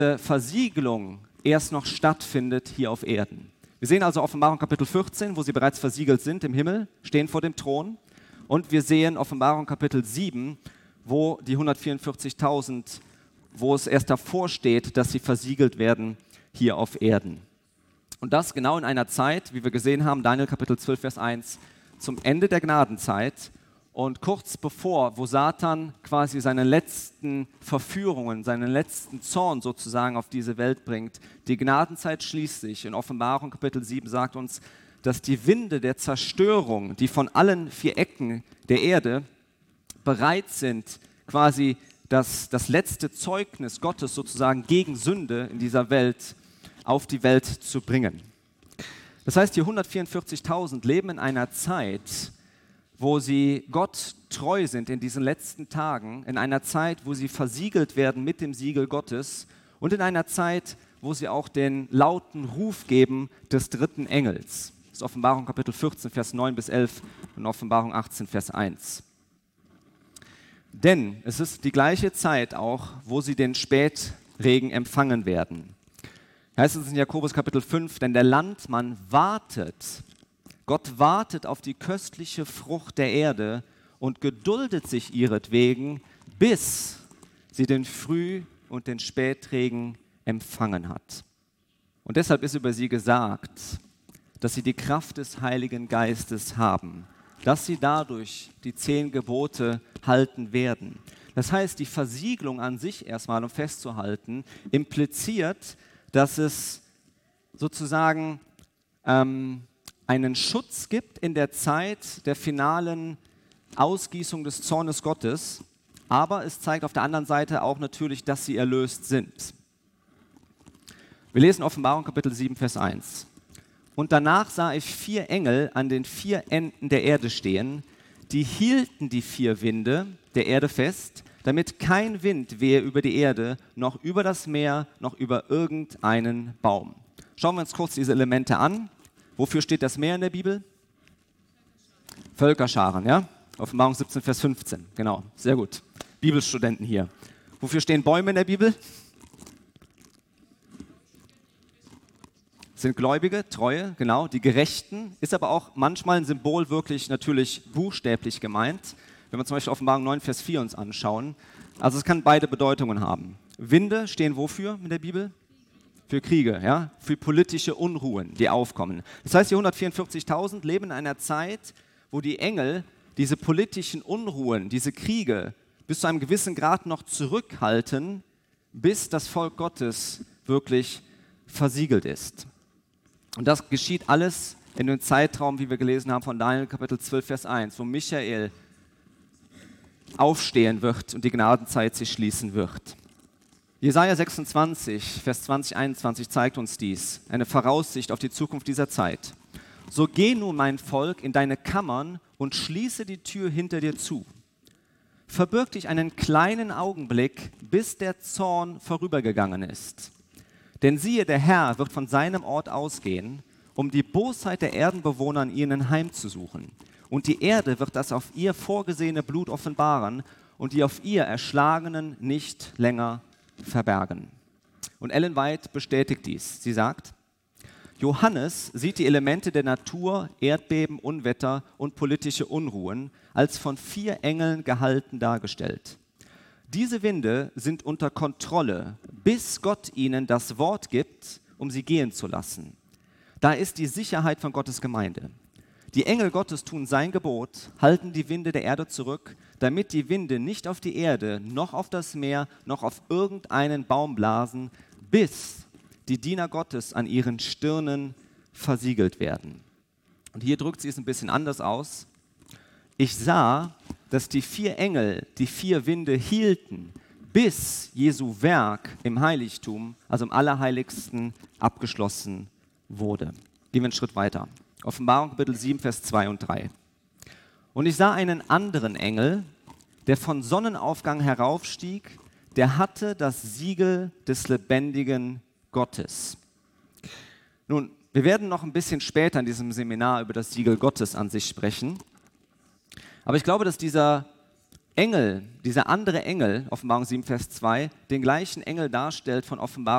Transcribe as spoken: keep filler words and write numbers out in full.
Versiegelung erst noch stattfindet hier auf Erden. Wir sehen also Offenbarung Kapitel vierzehn, wo sie bereits versiegelt sind im Himmel, stehen vor dem Thron. Und wir sehen Offenbarung Kapitel sieben, wo die hundertvierundvierzigtausend, wo es erst davor steht, dass sie versiegelt werden hier auf Erden. Und das genau in einer Zeit, wie wir gesehen haben, Daniel Kapitel zwölf, Vers eins, zum Ende der Gnadenzeit und kurz bevor, wo Satan quasi seine letzten Verführungen, seinen letzten Zorn sozusagen auf diese Welt bringt. Die Gnadenzeit schließt sich. In Offenbarung Kapitel sieben sagt uns, dass die Winde der Zerstörung, die von allen vier Ecken der Erde bereit sind, quasi das, das letzte Zeugnis Gottes sozusagen gegen Sünde in dieser Welt auf die Welt zu bringen. Das heißt, die hundertvierundvierzigtausend leben in einer Zeit, wo sie Gott treu sind in diesen letzten Tagen, in einer Zeit, wo sie versiegelt werden mit dem Siegel Gottes und in einer Zeit, wo sie auch den lauten Ruf geben des dritten Engels. Das ist Offenbarung Kapitel vierzehn, Vers neun bis elf und Offenbarung achtzehn, Vers eins. Denn es ist die gleiche Zeit auch, wo sie den Spätregen empfangen werden. Heißt es in Jakobus Kapitel fünf, denn der Landmann wartet, Gott wartet auf die köstliche Frucht der Erde und geduldet sich ihretwegen, bis sie den Früh- und den Spätregen empfangen hat. Und deshalb ist über sie gesagt, dass sie die Kraft des Heiligen Geistes haben, dass sie dadurch die zehn Gebote halten werden. Das heißt, die Versiegelung an sich erstmal, um festzuhalten, impliziert, dass es sozusagen ähm, einen Schutz gibt in der Zeit der finalen Ausgießung des Zornes Gottes, aber es zeigt auf der anderen Seite auch natürlich, dass sie erlöst sind. Wir lesen Offenbarung Kapitel sieben, Vers eins. Und danach sah ich vier Engel an den vier Enden der Erde stehen, die hielten die vier Winde der Erde fest, damit kein Wind wehe über die Erde, noch über das Meer, noch über irgendeinen Baum. Schauen wir uns kurz diese Elemente an. Wofür steht das Meer in der Bibel? Völkerscharen, ja? Offenbarung siebzehn, Vers fünfzehn, genau, sehr gut. Bibelstudenten hier. Wofür stehen Bäume in der Bibel? Sind Gläubige, Treue, genau, die Gerechten, ist aber auch manchmal ein Symbol wirklich natürlich buchstäblich gemeint. Wenn wir zum Beispiel Offenbarung neun, Vers vier uns anschauen. Also es kann beide Bedeutungen haben. Winde stehen wofür in der Bibel? Für Kriege, ja, für politische Unruhen, die aufkommen. Das heißt, die hundertvierundvierzigtausend leben in einer Zeit, wo die Engel diese politischen Unruhen, diese Kriege bis zu einem gewissen Grad noch zurückhalten, bis das Volk Gottes wirklich versiegelt ist. Und das geschieht alles in dem Zeitraum, wie wir gelesen haben, von Daniel Kapitel zwölf, Vers eins, wo Michael aufstehen wird und die Gnadenzeit sich schließen wird. Jesaja sechsundzwanzig, Vers zwanzig, einundzwanzig zeigt uns dies, eine Voraussicht auf die Zukunft dieser Zeit. So geh nun, mein Volk, in deine Kammern und schließe die Tür hinter dir zu. Verbirg dich einen kleinen Augenblick, bis der Zorn vorübergegangen ist. Denn siehe, der Herr wird von seinem Ort ausgehen, um die Bosheit der Erdenbewohner an ihnen heimzusuchen. Und die Erde wird das auf ihr vorgesehene Blut offenbaren und die auf ihr Erschlagenen nicht länger verbergen. Und Ellen White bestätigt dies. Sie sagt, Johannes sieht die Elemente der Natur, Erdbeben, Unwetter und politische Unruhen als von vier Engeln gehalten dargestellt. Diese Winde sind unter Kontrolle, bis Gott ihnen das Wort gibt, um sie gehen zu lassen. Da ist die Sicherheit von Gottes Gemeinde. Die Engel Gottes tun sein Gebot, halten die Winde der Erde zurück, damit die Winde nicht auf die Erde, noch auf das Meer, noch auf irgendeinen Baum blasen, bis die Diener Gottes an ihren Stirnen versiegelt werden. Und hier drückt sie es ein bisschen anders aus. Ich sah, dass die vier Engel die vier Winde hielten, bis Jesu Werk im Heiligtum, also im Allerheiligsten, abgeschlossen wurde. Gehen wir einen Schritt weiter. Offenbarung Kapitel sieben, Vers zwei und drei. Und ich sah einen anderen Engel, der von Sonnenaufgang heraufstieg, der hatte das Siegel des lebendigen Gottes. Nun, wir werden noch ein bisschen später in diesem Seminar über das Siegel Gottes an sich sprechen. Aber ich glaube, dass dieser Engel, dieser andere Engel, Offenbarung sieben, Vers zwei, den gleichen Engel darstellt von Offenbarung